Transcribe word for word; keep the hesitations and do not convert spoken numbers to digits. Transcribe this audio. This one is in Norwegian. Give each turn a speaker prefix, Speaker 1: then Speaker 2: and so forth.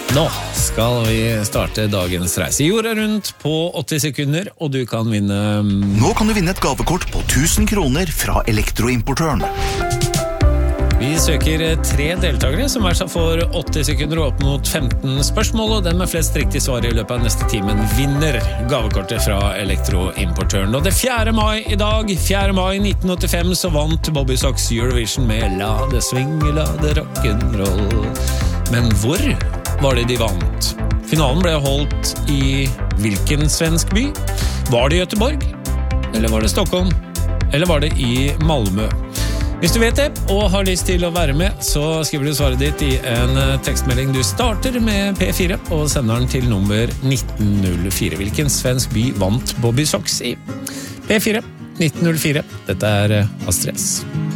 Speaker 1: Nå skal vi starte dagens reise jorda rundt på åtti sekunder, og du kan vinne...
Speaker 2: Nå kan du vinne et gavekort på tusen kroner fra elektroimportøren.
Speaker 1: Vi søker tre deltakere som hver seg får åtti sekunder og opp mot femten spørsmål, og den med flest riktig svar i løpet av neste timen vinner gavekortet fra elektroimportøren. Og det er fjerde mai i dag, fjerde mai nitten åttifem, så vant Bobby Sox Eurovision med La det swinge, la det rock'n'roll. Men hvor var det de vant? Finalen ble holdt i hvilken svensk by? Var det Göteborg? Eller var det Stockholm? Eller var det i Malmö? Hvis du vet det, og har lyst til å være med, så skriver du svaret ditt i en tekstmelding. Du starter med P fire og sender den til nummer nitten null fire. Hvilken svensk by vant Bobby Sox i? P fire nitten null fire. Dette er Astrid S.